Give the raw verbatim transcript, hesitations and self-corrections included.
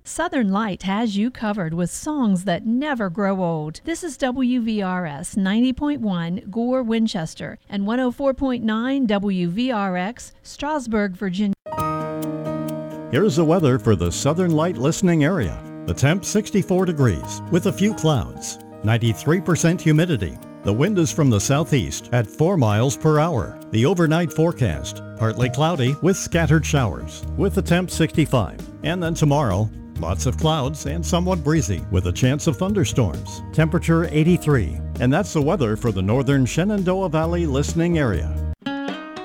Southern Light has you covered with songs that never grow old. This is W V R S ninety point one Gore, Winchester, and one oh four point nine W V R X, Strasburg, Virginia. Here's the weather for the Southern Light listening area. The temp sixty-four degrees with a few clouds, ninety-three percent humidity. The wind is from the southeast at four miles per hour. The overnight forecast, partly cloudy with scattered showers with the temp sixty-five. And then tomorrow, lots of clouds and somewhat breezy with a chance of thunderstorms. Temperature eighty-three. And that's the weather for the northern Shenandoah Valley listening area.